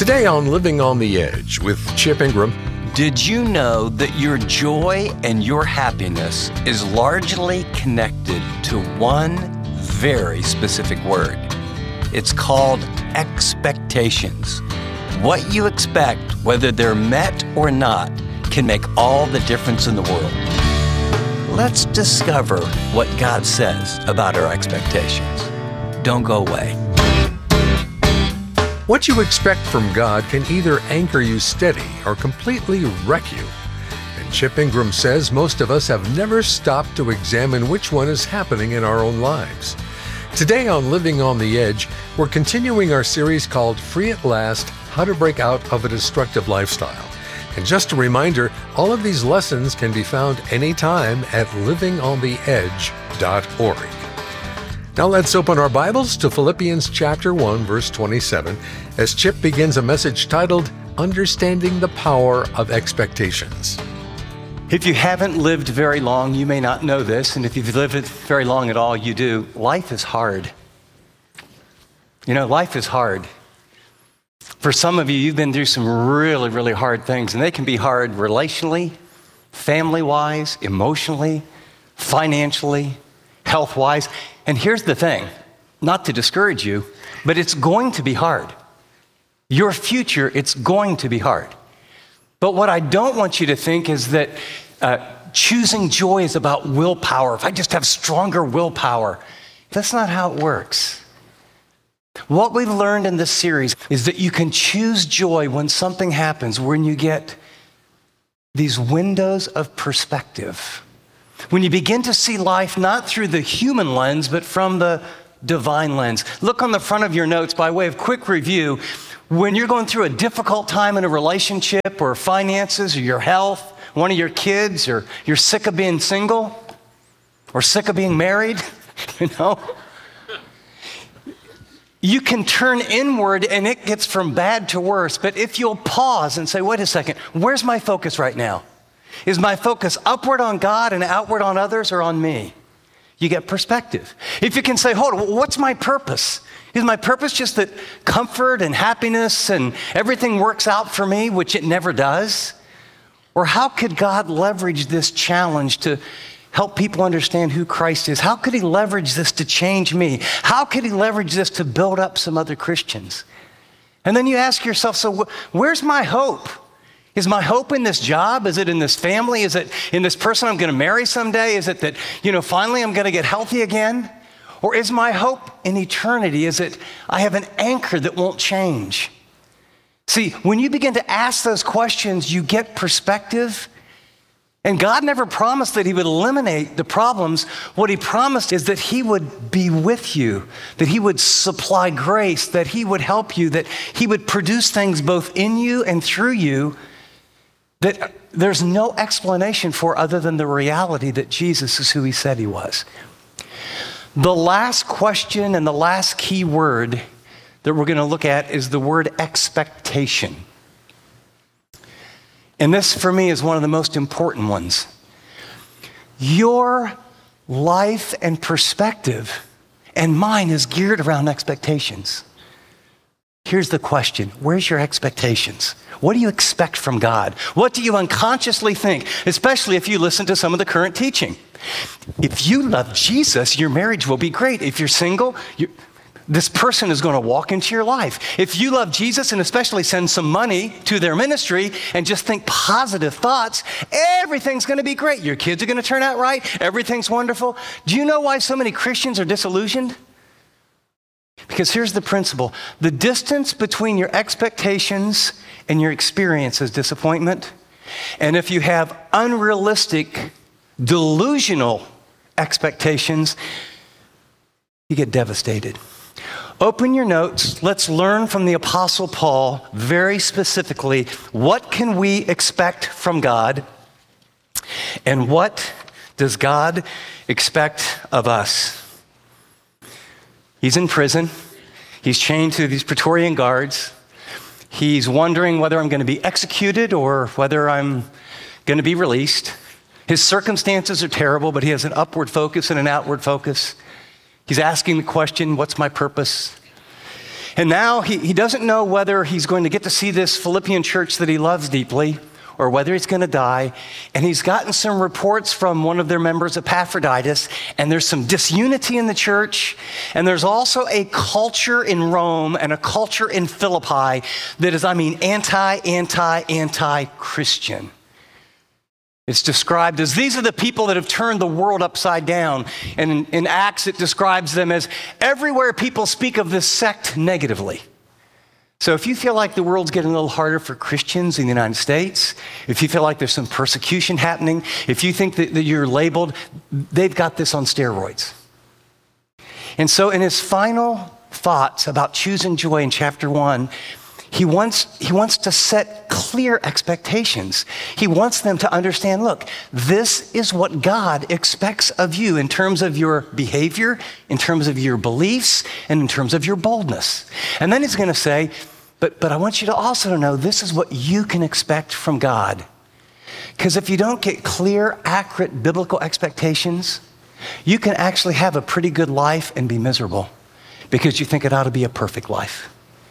Today on Living on the Edge with Chip Ingram. Did you know that your joy and your happiness is largely connected to one very specific word? It's called expectations. What you expect, whether they're met or not, can make all the difference in the world. Let's discover what God says about our expectations. Don't go away. What you expect from God can either anchor you steady or completely wreck you. And Chip Ingram says most of us have never stopped to examine which one is happening in our own lives. Today on Living on the Edge, we're continuing our series called Free at Last, How to Break Out of a Destructive Lifestyle. And just a reminder, all of these lessons can be found anytime at livingontheedge.org. Now let's open our Bibles to Philippians chapter 1, verse 27, as Chip begins a message titled, Understanding the Power of Expectations. If you haven't lived very long, you may not know this, and if you've lived very long at all, you do. Life is hard. You know, life is hard. For some of you, you've been through some really, really hard things, and they can be hard relationally, family-wise, emotionally, financially, health-wise. And here's the thing, not to discourage you, but it's going to be hard. Your future, it's going to be hard. But what I don't want you to think is that choosing joy is about willpower. If I just have stronger willpower, that's not how it works. What we've learned in this series is that you can choose joy when something happens, when you get these windows of perspective. When you begin to see life not through the human lens, but from the divine lens. Look on the front of your notes by way of quick review. When you're going through a difficult time in a relationship or finances or your health, one of your kids, or you're sick of being single or sick of being married, you can turn inward and it gets from bad to worse. But if you'll pause and say, wait a second, where's my focus right now? Is my focus upward on God and outward on others or on me? You get perspective. If you can say, hold on, what's my purpose? Is my purpose just that comfort and happiness and everything works out for me, which it never does? Or how could God leverage this challenge to help people understand who Christ is? How could he leverage this to change me? How could he leverage this to build up some other Christians? And then you ask yourself, so where's my hope? Is my hope in this job? Is it in this family? Is it in this person I'm going to marry someday? Is it that, finally I'm going to get healthy again? Or is my hope in eternity? Is it I have an anchor that won't change? See, when you begin to ask those questions, you get perspective. And God never promised that he would eliminate the problems. What he promised is that he would be with you, that he would supply grace, that he would help you, that he would produce things both in you and through you that there's no explanation for other than the reality that Jesus is who he said he was. The last question and the last key word that we're going to look at is the word expectation. And this, for me, is one of the most important ones. Your life and perspective and mine is geared around expectations. Here's the question. Where's your expectations? What do you expect from God? What do you unconsciously think, especially if you listen to some of the current teaching? If you love Jesus, your marriage will be great. If you're single, this person is going to walk into your life. If you love Jesus and especially send some money to their ministry and just think positive thoughts, everything's going to be great. Your kids are going to turn out right. Everything's wonderful. Do you know why so many Christians are disillusioned? Because here's the principle. The distance between your expectations and your experience is disappointment. And if you have unrealistic, delusional expectations, you get devastated. Open your notes. Let's learn from the Apostle Paul very specifically, what can we expect from God? And what does God expect of us? He's in prison. He's chained to these Praetorian guards. He's wondering whether I'm going to be executed or whether I'm going to be released. His circumstances are terrible, but he has an upward focus and an outward focus. He's asking the question, what's my purpose? And now he doesn't know whether he's going to get to see this Philippian church that he loves deeply or whether he's going to die. And he's gotten some reports from one of their members, Epaphroditus, and there's some disunity in the church. And there's also a culture in Rome and a culture in Philippi that is, anti-Christian. It's described as these are the people that have turned the world upside down. And in Acts, it describes them as everywhere people speak of this sect negatively. So if you feel like the world's getting a little harder for Christians in the United States, if you feel like there's some persecution happening, if you think that you're labeled, they've got this on steroids. And so in his final thoughts about choosing joy in chapter 1, he wants to set clear expectations. He wants them to understand, look, this is what God expects of you in terms of your behavior, in terms of your beliefs, and in terms of your boldness. And then he's going to say, but I want you to also know this is what you can expect from God. Because if you don't get clear, accurate biblical expectations, you can actually have a pretty good life and be miserable because you think it ought to be a perfect life.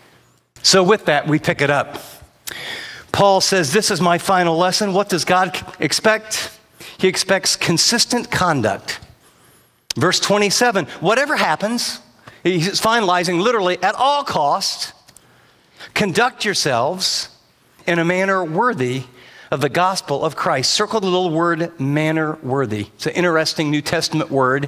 So with that, we pick it up. Paul says, this is my final lesson. What does God expect? He expects consistent conduct. Verse 27, whatever happens, he's finalizing literally at all costs, conduct yourselves in a manner worthy of the gospel of Christ. Circle the little word manner worthy. It's an interesting New Testament word.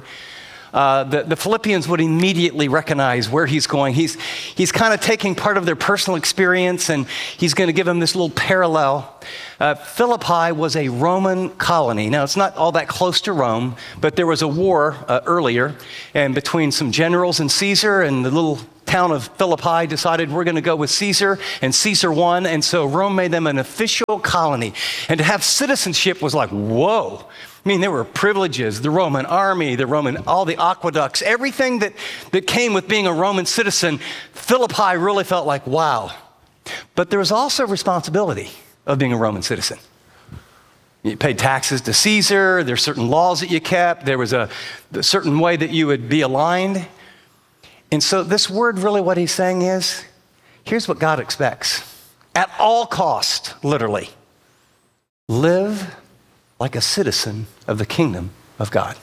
The Philippians would immediately recognize where he's going. He's kind of taking part of their personal experience and he's going to give them this little parallel. Philippi was a Roman colony. Now, it's not all that close to Rome, but there was a war earlier and between some generals and Caesar, and the little town of Philippi decided we're going to go with Caesar, and Caesar won, and so Rome made them an official colony. And to have citizenship was like, whoa. I mean, there were privileges, the Roman army, all the aqueducts, everything that came with being a Roman citizen. Philippi really felt like, wow. But there was also responsibility of being a Roman citizen. You paid taxes to Caesar, there's certain laws that you kept, there was a certain way that you would be aligned. And so this word, really what he's saying is, here's what God expects. At all cost, literally, live like a citizen of the kingdom of God.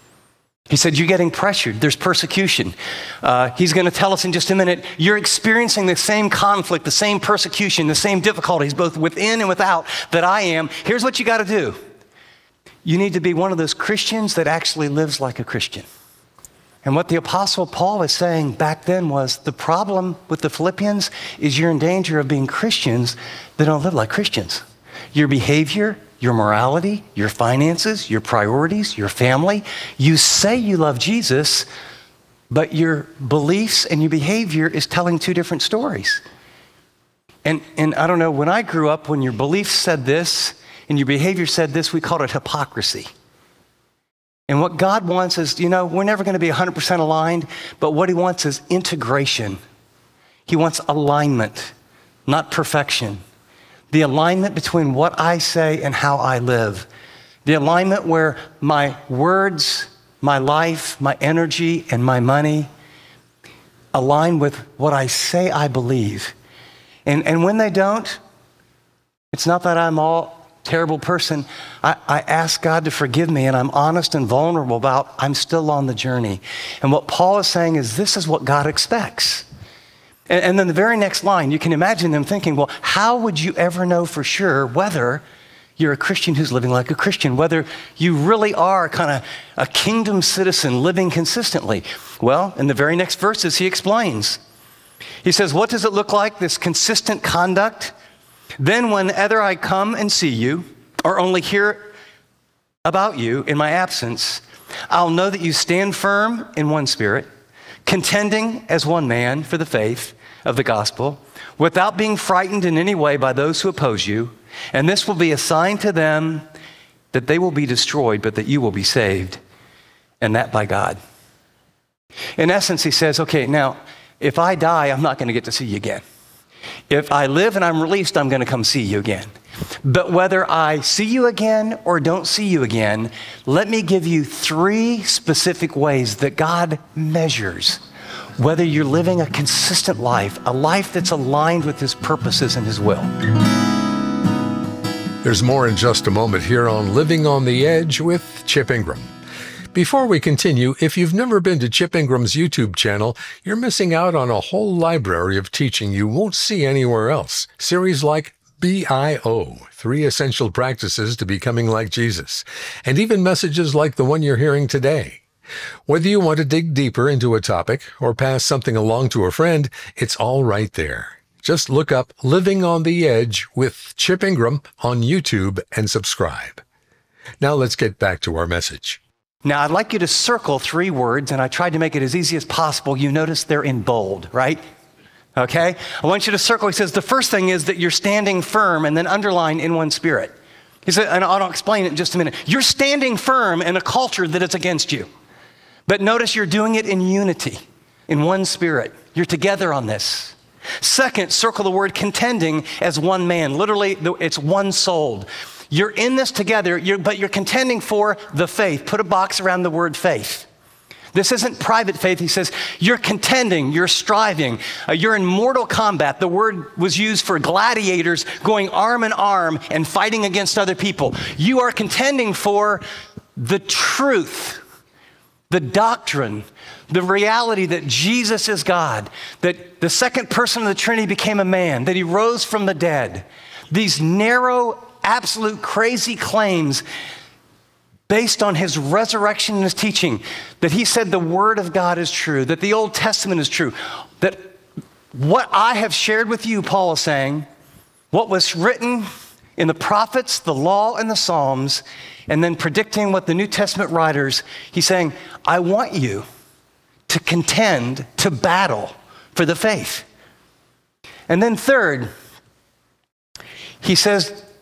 He said, you're getting pressured. There's persecution. He's going to tell us in just a minute, you're experiencing the same conflict, the same persecution, the same difficulties, both within and without that I am. Here's what you got to do. You need to be one of those Christians that actually lives like a Christian. And what the Apostle Paul is saying back then was the problem with the Philippians is you're in danger of being Christians that don't live like Christians. Your behavior, your morality, your finances, your priorities, your family. You say you love Jesus, but your beliefs and your behavior is telling two different stories. And I don't know, when I grew up, when your beliefs said this and your behavior said this, we called it hypocrisy. And what God wants is, we're never going to be 100% aligned, but what he wants is integration. He wants alignment, not perfection. The alignment between what I say and how I live. The alignment where my words, my life, my energy, and my money align with what I say I believe. And when they don't, it's not that I'm all terrible person. I ask God to forgive me, and I'm honest and vulnerable about I'm still on the journey. And what Paul is saying is this is what God expects. And then the very next line, you can imagine them thinking, well, how would you ever know for sure whether you're a Christian who's living like a Christian, whether you really are kind of a kingdom citizen living consistently? Well, in the very next verses, he explains. He says, what does it look like, this consistent conduct? Then whenever I come and see you, or only hear about you in my absence, I'll know that you stand firm in one spirit, contending as one man for the faith of the gospel, without being frightened in any way by those who oppose you. And this will be a sign to them that they will be destroyed, but that you will be saved, and that by God. In essence, he says, okay, now, if I die, I'm not going to get to see you again. If I live and I'm released, I'm going to come see you again. But whether I see you again or don't see you again, let me give you 3 specific ways that God measures whether you're living a consistent life, a life that's aligned with His purposes and His will. There's more in just a moment here on Living on the Edge with Chip Ingram. Before we continue, if you've never been to Chip Ingram's YouTube channel, you're missing out on a whole library of teaching you won't see anywhere else. Series like BIO, 3 Essential Practices to Becoming Like Jesus, and even messages like the one you're hearing today. Whether you want to dig deeper into a topic or pass something along to a friend, it's all right there. Just look up Living on the Edge with Chip Ingram on YouTube and subscribe. Now let's get back to our message. Now, I'd like you to circle 3 words, and I tried to make it as easy as possible. You notice they're in bold, right? Okay? I want you to circle. He says the first thing is that you're standing firm, and then underline in one spirit. He said, and I'll explain it in just a minute. You're standing firm in a culture that is against you. But notice you're doing it in unity, in one spirit. You're together on this. Second, circle the word contending as one man. Literally, it's one-souled. You're in this together, but you're contending for the faith. Put a box around the word faith. This isn't private faith. He says, you're contending, you're striving, you're in mortal combat. The word was used for gladiators going arm in arm and fighting against other people. You are contending for the truth, the doctrine, the reality that Jesus is God, that the second person of the Trinity became a man, that He rose from the dead. These narrow, absolute, crazy claims based on His resurrection and His teaching, that He said the Word of God is true, that the Old Testament is true, that what I have shared with you, Paul is saying, what was written in the prophets, the law, and the Psalms, and then predicting what the New Testament writers, he's saying, I want you to contend, to battle for the faith. And then third, he says,